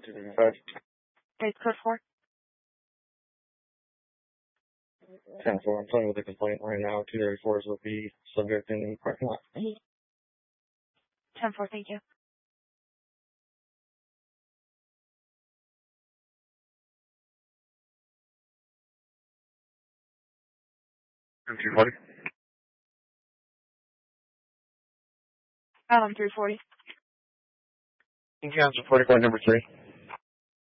235. Base code 4. 10-4, I'm playing with a complaint right now. 234s will be subject in the parking lot. 10-4, thank you. M240. 340. Council 44 number 3.